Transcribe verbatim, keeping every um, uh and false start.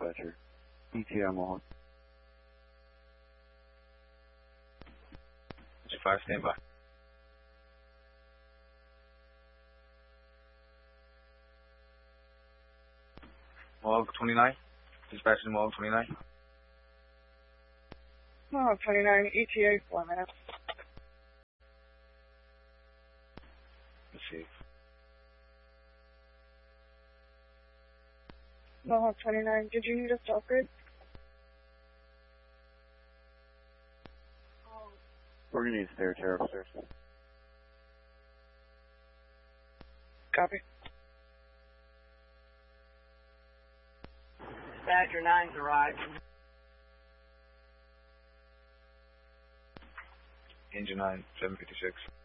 dispatcher. E T A Mohawk. five, stand by. Mohawk twenty-nine. Dispatcher Mohawk twenty-nine. Mohawk twenty-nine, E T A, four minutes. Let's see. Mohawk twenty-nine, did you need a stop grid? We're gonna need stair chair upstairs. Copy. Badger nine's arrived. Engine nine, seven fifty-six.